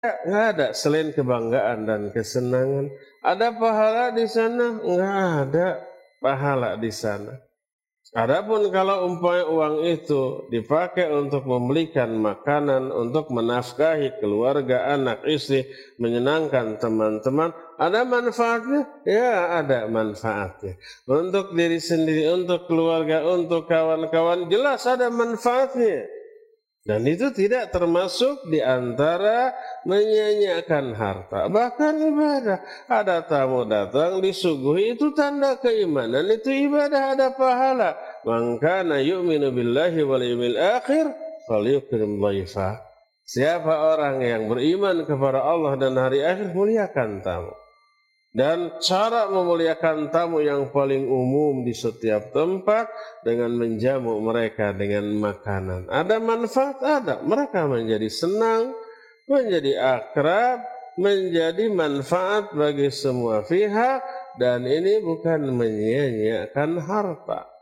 Nggak ada selain kebanggaan dan kesenangan. Ada pahala di sana? Nggak ada pahala di sana. Adapun kalau umpamanya uang itu dipakai untuk membelikan makanan, untuk menafkahi keluarga, anak, istri, menyenangkan teman-teman, ada manfaatnya? Ya, ada manfaatnya. Untuk diri sendiri, untuk keluarga, untuk kawan-kawan, jelas ada manfaatnya. Dan itu tidak termasuk di antara menyia-nyiakan harta. Bahkan ibadah. Ada tamu datang disuguhi, itu tanda keimanan, itu ibadah, ada pahala. Man kana yu'minu billahi wal yawmil akhir falyukrim dhaifah. Siapa orang yang beriman kepada Allah dan hari akhir, muliakan tamu. Dan cara memuliakan tamu yang paling umum di setiap tempat dengan menjamu mereka dengan makanan. Ada manfaat? Ada. Mereka menjadi senang, menjadi akrab, menjadi manfaat bagi semua pihak, dan ini bukan menyia-nyiakan harta.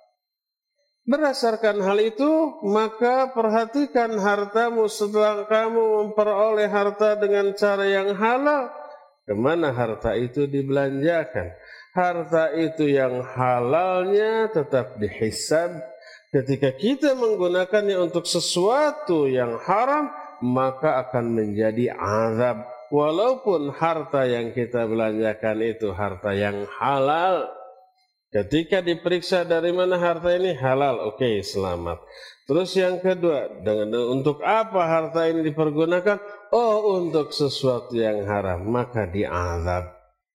Berdasarkan hal itu, maka perhatikan hartamu setelah kamu memperoleh harta dengan cara yang halal. Kemana harta itu dibelanjakan? Harta itu yang halalnya tetap dihisab. Ketika kita menggunakannya untuk sesuatu yang haram, maka akan menjadi azab. Walaupun harta yang kita belanjakan itu harta yang halal. Ketika diperiksa dari mana harta ini halal, oke, selamat. Terus yang kedua, untuk apa harta ini dipergunakan? Oh, untuk sesuatu yang haram, maka diazab.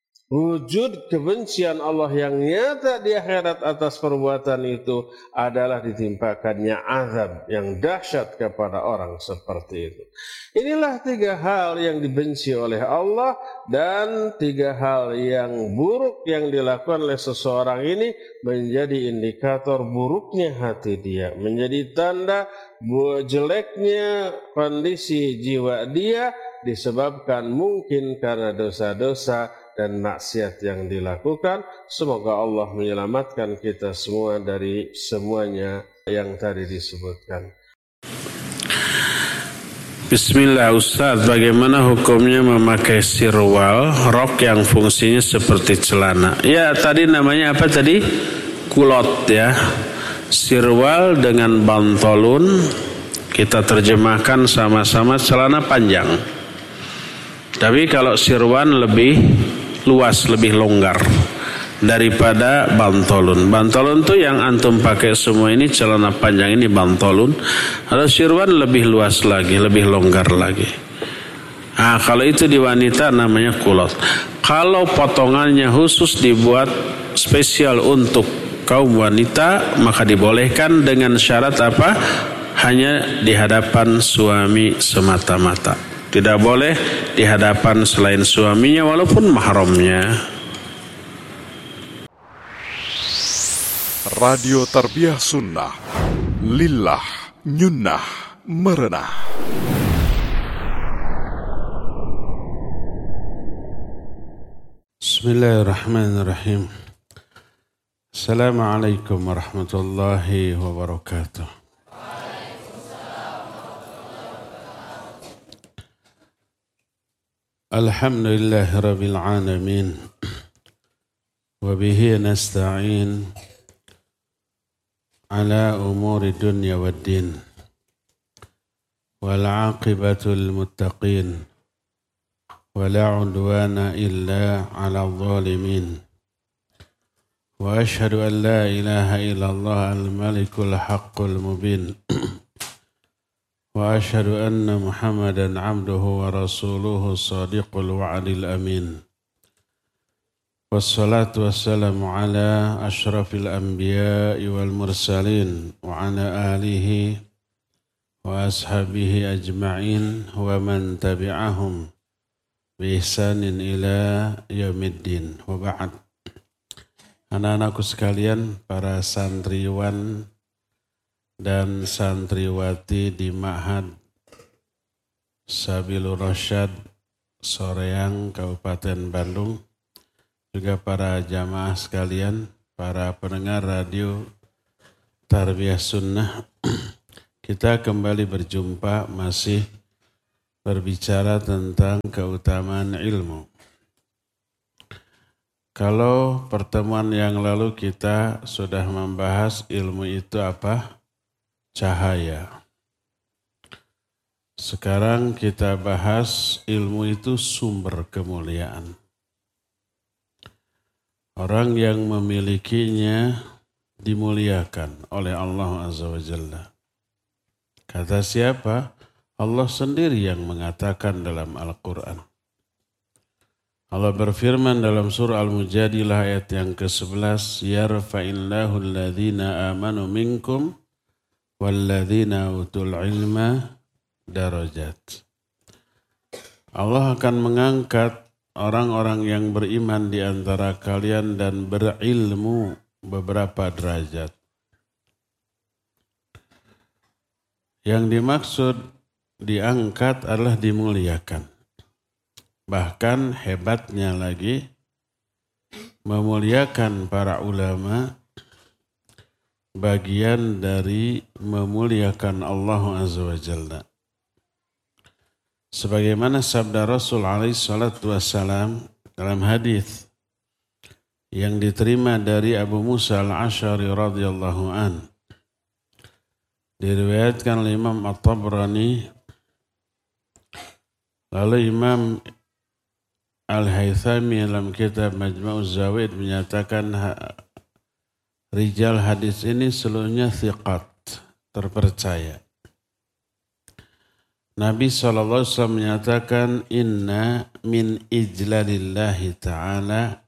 Wujud kebencian Allah yang nyata di akhirat atas perbuatan itu adalah ditimpakannya azab yang dahsyat kepada orang seperti itu. Inilah 3 hal yang dibenci oleh Allah dan 3 hal yang buruk yang dilakukan oleh seseorang ini menjadi indikator buruknya hati dia, menjadi tanda jeleknya kondisi jiwa dia disebabkan mungkin karena dosa-dosa dan maksiat yang dilakukan. Semoga Allah menyelamatkan kita semua dari semuanya yang tadi disebutkan. Bismillah Ustaz, bagaimana hukumnya memakai sirwal, rok yang fungsinya seperti celana? Ya, tadi namanya apa tadi? Kulot ya. Sirwal dengan bantolun, kita terjemahkan sama-sama celana panjang. Tapi kalau sirwan lebih luas, lebih longgar daripada bantolun. Bantolun tuh yang antum pakai semua ini, celana panjang ini bantolun. Kalau sirwan lebih luas lagi, lebih longgar lagi. Kalau itu di wanita namanya kulot. Kalau potongannya khusus dibuat spesial untuk kaum wanita, maka dibolehkan dengan syarat apa? Hanya di hadapan suami semata-mata. Tidak boleh di hadapan selain suaminya walaupun mahramnya. Radio Tarbiyah Sunnah, Lillah, Nyunnah, Merenah. Bismillahirrahmanirrahim. Assalamualaikum warahmatullahi wabarakatuh. Alhamdulillahi rabbil alamin. Wabihi nasta'in ala umuri dunya waddin. Wal aqibatul muttaqin. Wala udwana illa ala zalimin. Wa ashhadu an la ilaha illallah al-malikul haqqul mubin. Wa ashhadu anna Muhammadan abduhu wa rasuluhu sadiqul wa'adil amin. Wassalatu wassalamu ala ashrafil anbiya'i wal mursalin wa ala alihi wa ashabihi ajma'in wa man tabi'ahum bi ihsanin ila yaumiddin. Wa ba'd. Anak-anakku sekalian, para santriwan dan santriwati di Ma'had Sabilur Rasyad Soreang, Kabupaten Bandung, juga para jamaah sekalian, para pendengar radio Tarbiyah Sunnah, kita kembali berjumpa masih berbicara tentang keutamaan ilmu. Kalau pertemuan yang lalu kita sudah membahas ilmu itu apa? Cahaya. Sekarang kita bahas ilmu itu sumber kemuliaan. Orang yang memilikinya dimuliakan oleh Allah Azza wa Jalla. Kata siapa? Allah sendiri yang mengatakan dalam Al-Quran. Allah berfirman dalam surah Al-Mujadilah ayat yang ke-11, yarfa'illahu alladhina amanu minkum walladhina utul ilma darajat. Allah akan mengangkat orang-orang yang beriman di antara kalian dan berilmu beberapa derajat. Yang dimaksud diangkat adalah dimuliakan. Bahkan hebatnya lagi, memuliakan para ulama bagian dari memuliakan Allah Azza wa Jalla. Sebagaimana sabda Rasul alaihi salatu wassalam dalam hadis yang diterima dari Abu Musa al-Asy'ari radhiyallahu an. Diriwayatkan oleh Imam At-Tabrani, lalu Imam Al-Haythami dalam kitab Majma'uz Zawaid menyatakan rijal hadis ini seluruhnya thiqat, terpercaya. Nabi SAW menyatakan inna min ijlalillahi ta'ala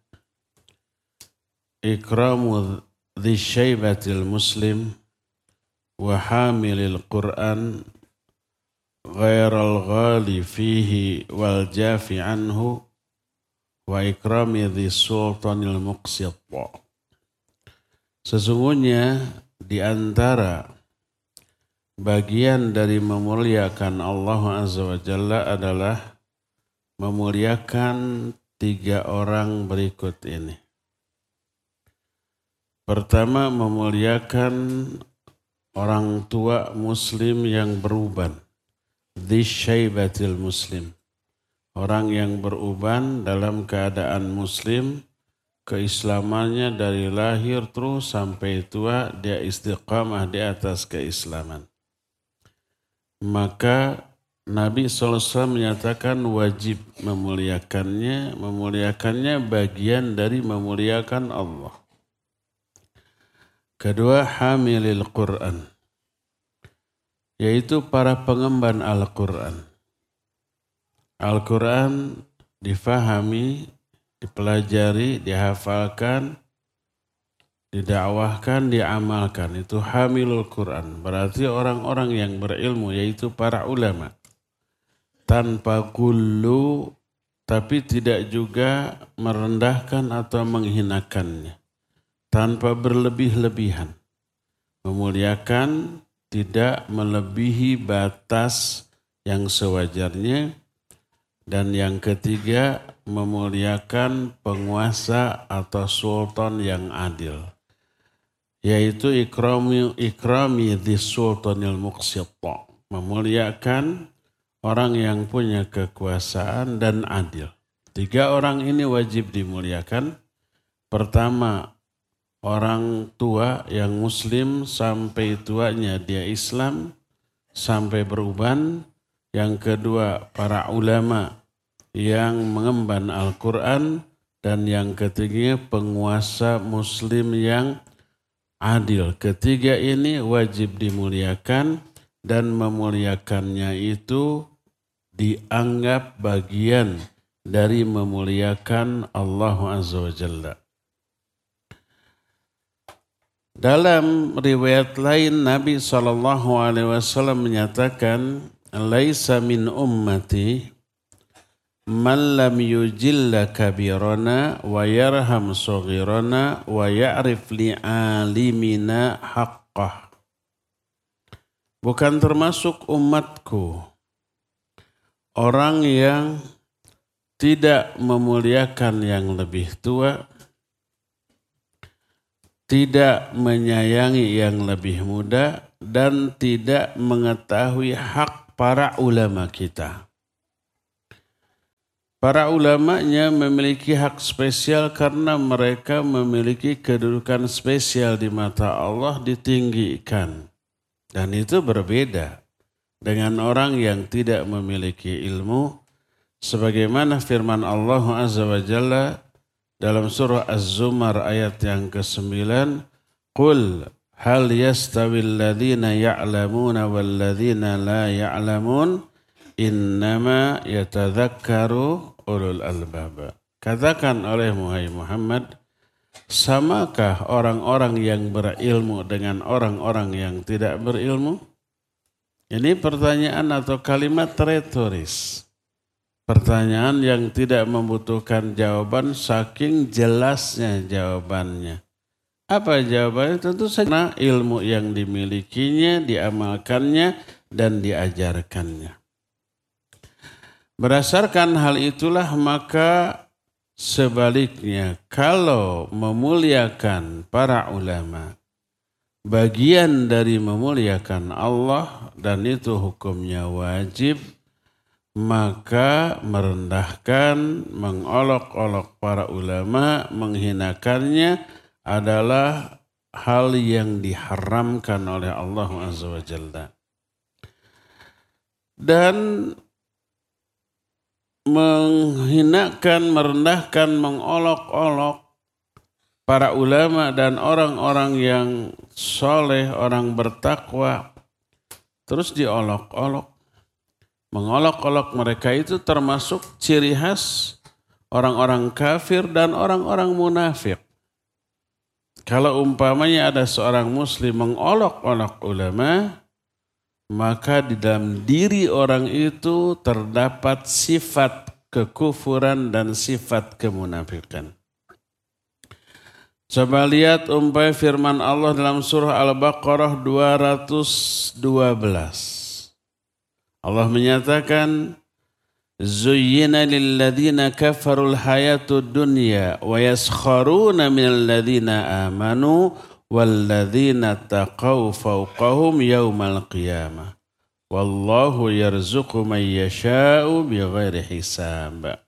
ikramu dhi syaibatil muslim wa hamilil Qur'an ghairal ghali fihi wal jafi anhu wa ikrami dhi sultanil muqsit. Sesungguhnya di antara bagian dari memuliakan Allah Azza wa Jalla adalah memuliakan 3 orang berikut ini. Pertama, memuliakan orang tua muslim yang beruban. Dhi syaibatil muslim. Orang yang beruban dalam keadaan muslim, keislamannya dari lahir terus sampai tua, dia istiqamah di atas keislaman. Maka Nabi SAW menyatakan wajib memuliakannya bagian dari memuliakan Allah. Kedua, hamilil Qur'an, yaitu para pengemban Al-Quran. Al-Quran difahami, dipelajari, dihafalkan, didakwahkan, diamalkan. Itu hamilul Quran. Berarti orang-orang yang berilmu, yaitu para ulama. Tanpa gulu, tapi tidak juga merendahkan atau menghinakannya. Tanpa berlebih-lebihan. Memuliakan, tidak melebihi batas yang sewajarnya. Dan yang ketiga, memuliakan penguasa atau sultan yang adil. Yaitu ikrami dhi sultanil muqsit. Memuliakan orang yang punya kekuasaan dan adil. 3 orang ini wajib dimuliakan. Pertama, orang tua yang muslim sampai tuanya dia Islam, sampai beruban. Yang kedua, para ulama yang mengemban Al-Quran. Dan yang ketiga, penguasa muslim yang adil. Ketiga ini wajib dimuliakan dan memuliakannya itu dianggap bagian dari memuliakan Allah Azza wa Jalla. Dalam riwayat lain Nabi SAW menyatakan, laisa min ummati man lam yujilla kabirana wa yarham saghirana wa ya'rif li'alimina haqqah. Bukan termasuk umatku orang yang tidak memuliakan yang lebih tua, tidak menyayangi yang lebih muda, dan tidak mengetahui hak para ulama kita. Para ulamanya memiliki hak spesial karena mereka memiliki kedudukan spesial di mata Allah, ditinggikan. Dan itu berbeda dengan orang yang tidak memiliki ilmu. Sebagaimana firman Allah Azza wa Jalla dalam surah Az-Zumar ayat yang ke-9. Qul hal yastawil ladhina ya'lamuna wal ladhina la ya'lamun. Innama yatadzakkaru ulul albab. Katakan oleh Muhammad, samakah orang-orang yang berilmu dengan orang-orang yang tidak berilmu? Ini pertanyaan atau kalimat retoris. Pertanyaan yang tidak membutuhkan jawaban saking jelasnya jawabannya. Apa jawabannya? Tentu saja ilmu yang dimilikinya, diamalkannya, dan diajarkannya. Berdasarkan hal itulah maka sebaliknya kalau memuliakan para ulama bagian dari memuliakan Allah dan itu hukumnya wajib, maka merendahkan, mengolok-olok para ulama, menghinakannya adalah hal yang diharamkan oleh Allah Azza wa Jalla. Dan menghinakan, merendahkan, mengolok-olok para ulama dan orang-orang yang soleh, orang bertakwa, terus diolok-olok. Mengolok-olok mereka itu termasuk ciri khas orang-orang kafir dan orang-orang munafik. Kalau umpamanya ada seorang muslim mengolok-olok ulama, maka di dalam diri orang itu terdapat sifat kekufuran dan sifat kemunafikan. Coba lihat firman Allah dalam surah Al-Baqarah 212. Allah menyatakan, Zuyyina lilladzina kafarul hayatud dunya wa yaskharuna minal ladzina amanu walladzina taqaw fawqahum yaumal qiyamah wallahu yarzuqu man yasha'u bighairi hisab.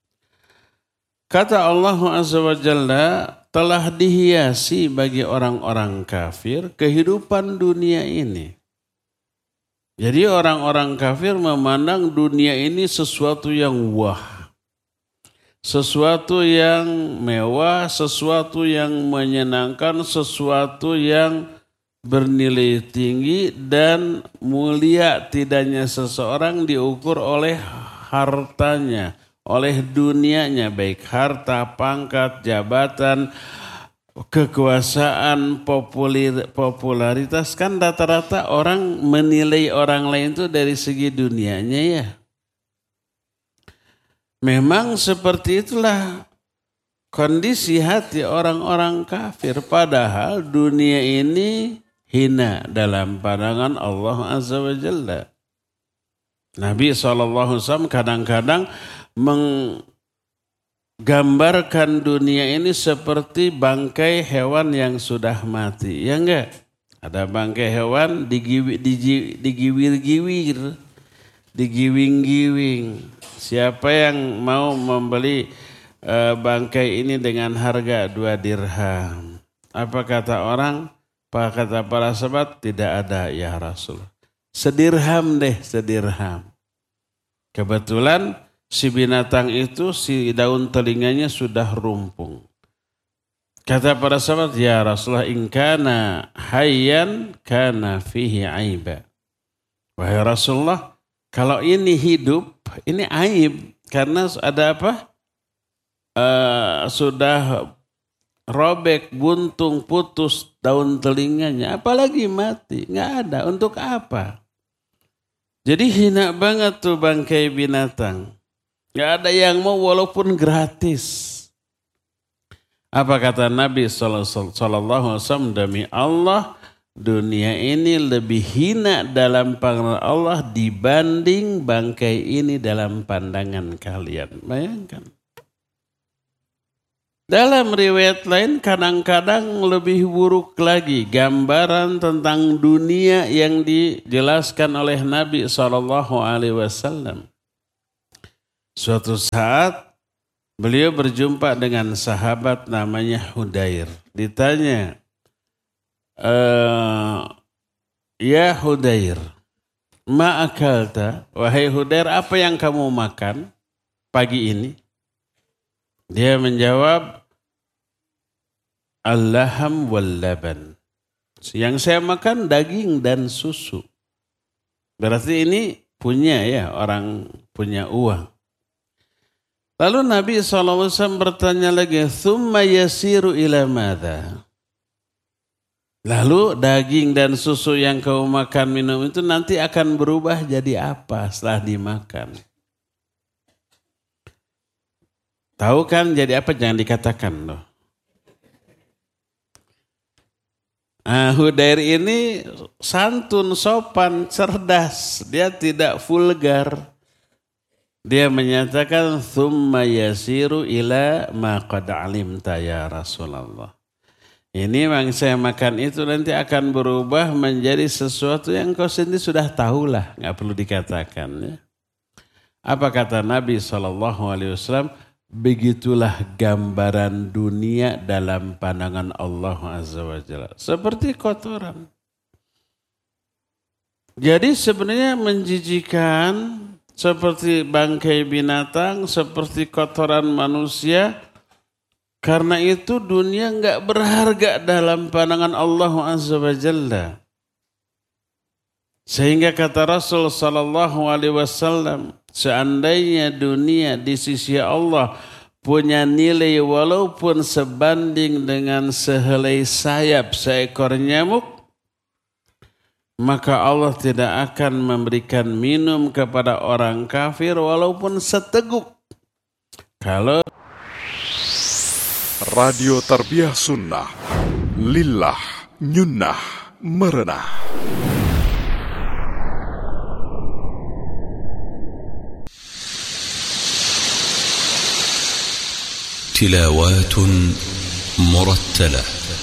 Kata Allah Azza wa Jalla, telah dihiasi bagi orang-orang kafir kehidupan dunia ini. Jadi orang-orang kafir memandang dunia ini sesuatu yang wah, sesuatu yang mewah, sesuatu yang menyenangkan, sesuatu yang bernilai tinggi dan mulia. Tidaknya seseorang diukur oleh hartanya, oleh dunianya, baik harta, pangkat, jabatan, kekuasaan, popularitas. Kan rata-rata orang menilai orang lain itu dari segi dunianya ya. Memang seperti itulah kondisi hati orang-orang kafir. Padahal dunia ini hina dalam pandangan Allah Azza wa Jalla. Nabi SAW kadang-kadang menggambarkan dunia ini seperti bangkai hewan yang sudah mati. Ya enggak? Ada bangkai hewan digiwir-giwir, digiwing-giwing. Siapa yang mau membeli bangkai ini dengan harga 2 dirham? Apa kata orang? Apa kata para sahabat? Tidak ada ya Rasul. Sedirham deh, sedirham. Kebetulan si binatang itu, si daun telinganya sudah rumpung. Kata para sahabat, ya Rasulullah, in kana hayyan kana fihi aiba. Wahai Rasulullah, kalau ini hidup, ini aib. Karena ada apa? Sudah robek, buntung, putus daun telinganya. Apalagi mati, nggak ada. Untuk apa? Jadi hina banget tuh bangkai binatang. Nggak ada yang mau walaupun gratis. Apa kata Nabi SAW? Demi Allah, dunia ini lebih hina dalam pandangan Allah dibanding bangkai ini dalam pandangan kalian. Bayangkan. Dalam riwayat lain kadang-kadang lebih buruk lagi gambaran tentang dunia yang dijelaskan oleh Nabi SAW. Suatu saat beliau berjumpa dengan sahabat namanya Hudair. Ditanya, ya Hudair, ma akalta, wahai Hudair, apa yang kamu makan pagi ini? Dia menjawab, al-laham wal laban. Yang saya makan daging dan susu. Berarti ini punya ya, orang punya uang. Lalu Nabi SAW bertanya lagi, thumma yasiru ila madha. Lalu daging dan susu yang kau makan minum itu nanti akan berubah jadi apa setelah dimakan? Tahu kan jadi apa? Jangan dikatakan loh. Hudair ini santun, sopan, cerdas. Dia tidak vulgar. Dia menyatakan thumma yasiru ila ma qad alimta ya Rasulullah. Ini yang saya makan itu nanti akan berubah menjadi sesuatu yang kau sendiri sudah tahulah, enggak perlu dikatakan ya. Apa kata Nabi SAW? Begitulah gambaran dunia dalam pandangan Allah Azza wa Jalla. Seperti kotoran. Jadi sebenarnya menjijikan, seperti bangkai binatang, seperti kotoran manusia. Karena itu dunia enggak berharga dalam pandangan Allah Azza wa Jalla. Sehingga kata Rasul sallallahu alaihi wasallam, seandainya dunia di sisi Allah punya nilai walaupun sebanding dengan sehelai sayap seekor nyamuk, maka Allah tidak akan memberikan minum kepada orang kafir walaupun seteguk. Kalau Radio Tarbiyah Sunnah, lillah, nyunnah, merenah. تلاوات مرتلة.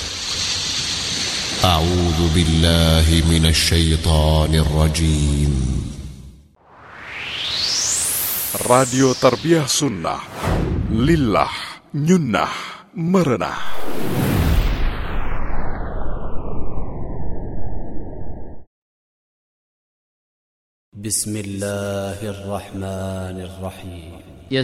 أعوذ بالله من الشيطان الرجيم. Radio Tarbiyah Sunnah, lillah, nyunnah, merenah. بسم الله الرحمن الرحيم.